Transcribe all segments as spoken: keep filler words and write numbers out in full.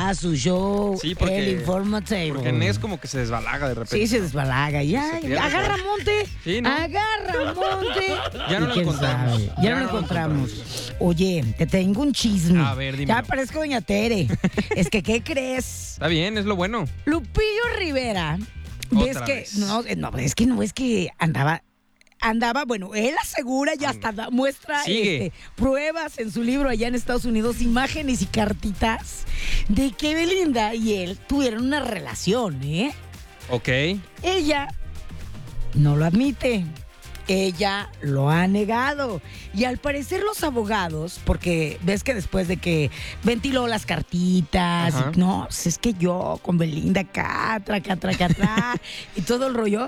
a su show, Sí, porque- el Informatable. Porque Ness como que se desbalaga de repente. Sí, se desbalaga. Ya, Se pierde, agarra monte. Sí, ¿no? Agarra monte. Ya no ¿Y lo quién encontramos. sabe? Ya, Ya no lo no lo encontramos. Oye, te tengo un chisme. A ver, dímelo. Ya parezco doña Tere. Es que, ¿qué crees? Está bien, es lo bueno. Lupillo Rivera. ¿Ves Otra que? vez. No, eh, no, es que no, es que andaba. Andaba, bueno, él asegura y hasta da- muestra Sigue. este, pruebas en su libro allá en Estados Unidos, imágenes y cartitas de que Belinda y él tuvieron una relación, ¿eh? Ok. Ella no lo admite. Ella lo ha negado. Y al parecer los abogados, porque ves que después de que ventiló las cartitas, Ajá. y, no, pues es que yo con Belinda acá, traca, traca, tra, y todo el rollo,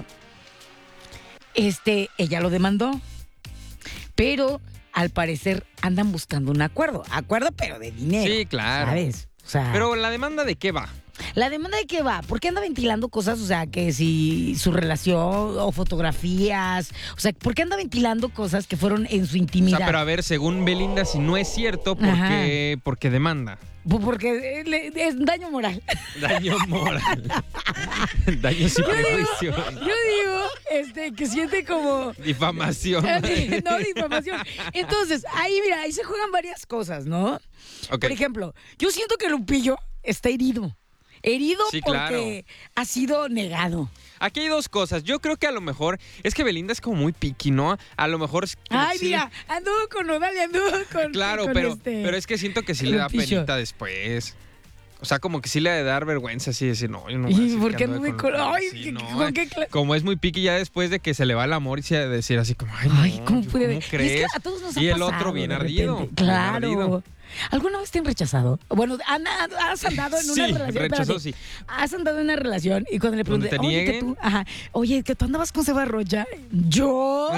este, ella lo demandó. Pero al parecer andan buscando un acuerdo. Acuerdo, pero de dinero. Sí, claro. ¿Sabes? O sea, Pero la demanda de qué va? ¿la demanda de qué va? ¿Por qué anda ventilando cosas? O sea, que si su relación o fotografías. O sea, ¿por qué anda ventilando cosas que fueron en su O intimidad? sea, pero a ver, según Belinda, si no es cierto, ¿por Ajá. qué, por qué demanda? Pues porque eh, le- es daño moral. Daño moral. Daño sin Yo digo, prejuicio. yo digo este, que siente como... Difamación. Eh, no, difamación. Entonces, ahí, mira, ahí se juegan varias cosas, ¿no? Ok. Por ejemplo, yo siento que Lupillo está herido. Herido Sí, porque ha sido negado. Aquí hay dos cosas. Yo creo que a lo mejor es que Belinda es como muy piqui, ¿no? A lo mejor es que Ay, sí. mira, anduvo con Nodal y anduvo con. Claro, con pero, este- pero es que siento que sí le da Lupillo. penita después. O sea, como que sí le ha de dar vergüenza así decir, no, yo no voy a ¿Y decir por que qué anduve anduve con.? Lupillo. Ay, Sí, ¿qué- no, ¿con eh. qué cla- Como es muy piqui ya después de que se le va el amor y se ha de decir así como, ay, no, Ay, ¿cómo yo- pude ¿cómo ver? Y es crees? que a todos nos ha Y el pasado, otro bien de ardido. repente. bien Claro. ardido. ¿Alguna vez te han rechazado? Bueno, han- has andado en una Sí, relación. rechazó, espérate. sí. Has andado en una relación y cuando le ¿Donde pregunté, te oye, que nieguen? tú, ajá, oye, que tú andabas con Seba Rocha. ¿Yo?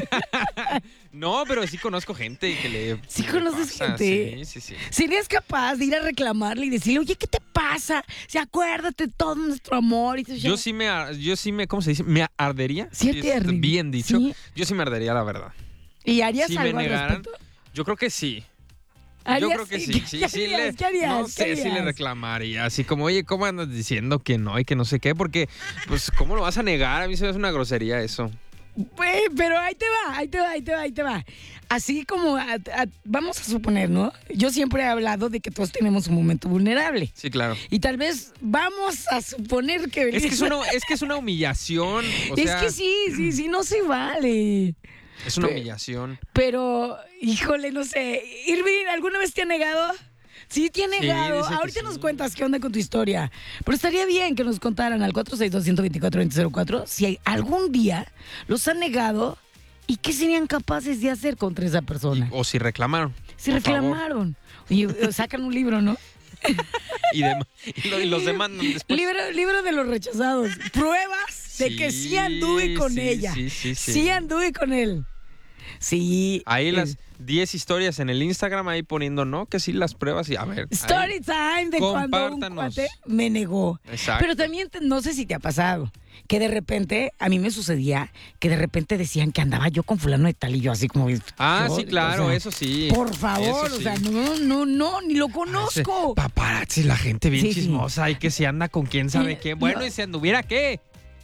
No, pero sí conozco gente que le. ¿Sí le conoces pasa, gente? Sí, sí, sí. ¿Serías capaz de ir a reclamarle y decirle, oye, ¿qué te pasa? Si acuérdate de todo nuestro amor. Y tú, Yo sí me, ar- yo sí me, ¿cómo se dice? Me ardería. Sí, Sí, te es ardería. bien dicho. Sí. Yo sí me ardería, la verdad. ¿Y harías Si me algo al negaran, respecto? yo creo que sí. Yo ¿Harías? creo que sí. ¿Qué, Sí, qué sí harías? le, ¿Qué harías? no ¿Qué sé si le harías? reclamaría. Así como, oye, ¿cómo andas diciendo que no y que no sé qué? Porque, pues, ¿cómo lo vas a negar? A mí se me hace una grosería eso. Pues, pero ahí te va, ahí te va, ahí te va, ahí te va. Así como, a- a- vamos a suponer, ¿no? Yo siempre he hablado de que todos tenemos un momento vulnerable. Sí, claro. Y tal vez vamos a suponer que... Es que es una, es que es una humillación. O es sea, que sí, sí, sí, no se vale. es una Pe- humillación. Pero, híjole, no sé. Irving, ¿alguna vez te ha negado? Sí, te ha Sí, negado. dice que Ahorita sí. nos cuentas qué onda con tu historia. Pero estaría bien que nos contaran al cuatro seis dos, uno dos cuatro, dos cero cuatro si algún día los han negado y qué serían capaces de hacer contra esa persona. O si reclamaron. Si por favor. reclamaron. Oye, sacan un libro, ¿no? Y, dem- y lo- y los demandan después. Libro, libro de los rechazados. Pruebas de que sí anduve con sí, ella. Sí, sí, sí. Sí anduve con él. Sí. Ahí eh, las diez historias en el Instagram ahí poniendo, ¿no? Que sí las pruebas y a ver. ahí. Story time de cuando un Compártanos. cuate me negó. Exacto. Pero también te- no sé si te ha pasado que de repente, a mí me sucedía que de repente decían que andaba yo con fulano de tal y yo así como... Ah, yo, sí, claro, o sea, eso sí. Por favor, Eso o sea, sí. no, no, no, ni lo conozco. Ese Paparazzi, la gente bien Sí, sí. chismosa y que si anda con quién sabe Eh, qué. Bueno, no. y si anduviera qué.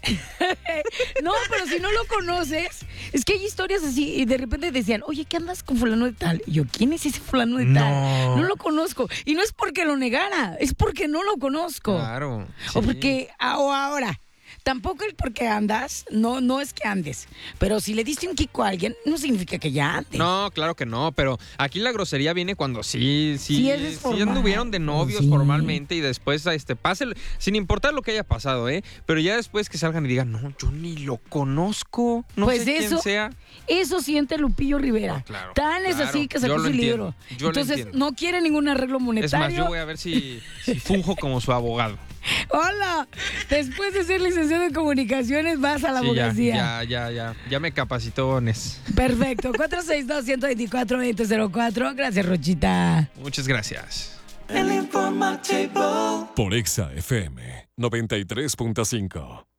No, pero si no lo conoces, es que hay historias así y de repente decían, oye, ¿qué andas con fulano de tal? Y yo, ¿quién es ese fulano de tal? No. No lo conozco. Y no es porque lo negara, es porque no lo conozco. Claro. O sí. porque, ah, o ahora, tampoco el porque andas, no, no es que andes. Pero si le diste un kiko a alguien, no significa que ya andes. No, claro que no, pero aquí la grosería viene cuando sí, sí, Sí, ese es sí formal. anduvieron de novios Sí. formalmente y después este pase, sin importar lo que haya pasado, ¿eh? Pero ya después que salgan y digan, no, yo ni lo conozco, no Pues sé eso- quién sea. Eso siente Lupillo Rivera. Ah, claro, Tan es claro. así que Yo sacó lo su entiendo, libro. yo lo Entonces, entiendo. no quiere ningún arreglo Es monetario. más, yo voy a ver si, si funjo como su abogado. Hola, después de ser licenciado en comunicaciones vas a la Sí, ya, abogacía. ya, ya, ya, ya me capacitó Nes. Perfecto, cuatro seis dos, uno dos cuatro, dos cero cero cuatro. Gracias, Rochita. Muchas gracias. Por Exa F M noventa y tres punto cinco.